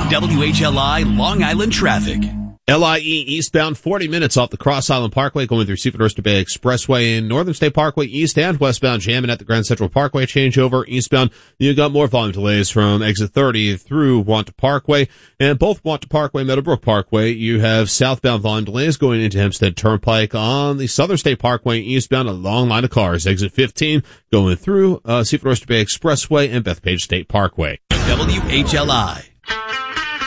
WHLI Long Island traffic. LIE eastbound 40 minutes off the Cross Island Parkway going through Seaford Oyster Bay Expressway in Northern State Parkway east and westbound jamming at the Grand Central Parkway changeover eastbound. You got more volume delays from exit 30 through Wanta Parkway and both Wanta Parkway, Meadowbrook Parkway. You have southbound volume delays going into Hempstead Turnpike on the Southern State Parkway eastbound. A long line of cars. Exit 15 going through Seaford Oyster Bay Expressway and Bethpage State Parkway. WHLI.